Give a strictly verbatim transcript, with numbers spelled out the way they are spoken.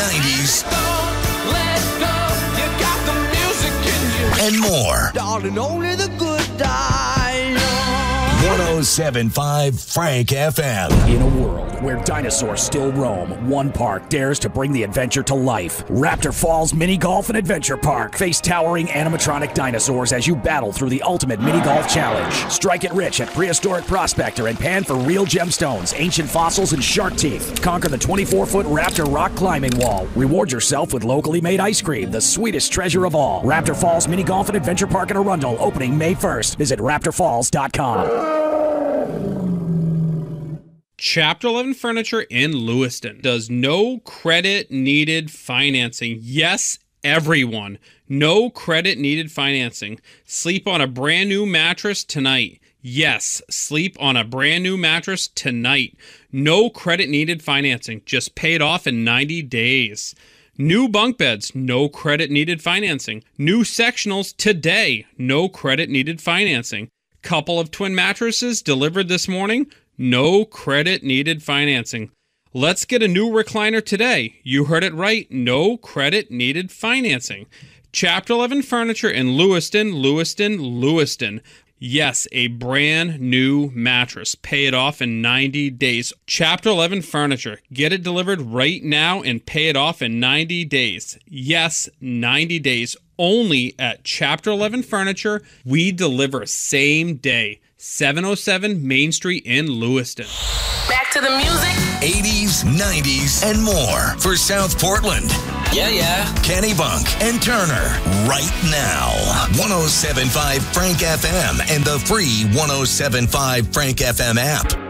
nineties, Let's go. You got the music in you. and more. Darling, only the good die one oh seven point five Frank F M. In a world where dinosaurs still roam, one park dares to bring the adventure to life. Raptor Falls Mini Golf and Adventure Park. Face towering animatronic dinosaurs as you battle through the ultimate mini golf challenge. Strike it rich at Prehistoric Prospector and pan for real gemstones, ancient fossils, and shark teeth. Conquer the twenty-four foot Raptor rock climbing wall. Reward yourself with locally made ice cream, the sweetest treasure of all. Raptor Falls Mini Golf and Adventure Park in Arundel, opening May first. Visit raptor falls dot com. Chapter eleven Furniture in Lewiston does no credit needed financing. Yes, everyone. No credit needed financing. Sleep on a brand new mattress tonight. Yes, sleep on a brand new mattress tonight. No credit needed financing. Just pay it off in ninety days. New bunk beds, no credit needed financing. New sectionals today, no credit needed financing. Couple of twin mattresses delivered this morning, no credit needed financing. Let's get a new recliner today. You heard it right, no credit needed financing. Chapter eleven Furniture in Lewiston, Lewiston, Lewiston. Yes, a brand new mattress. Pay it off in ninety days. Chapter eleven Furniture. Get it delivered right now and pay it off in ninety days. Yes, ninety days. Only at Chapter eleven Furniture. We deliver same day. seven oh seven Main Street in Lewiston. Back to the music. eighties, nineties, and more for South Portland. Yeah, yeah. Kennebunk and Turner right now. one oh seven point five Frank F M and the free one oh seven point five Frank F M app.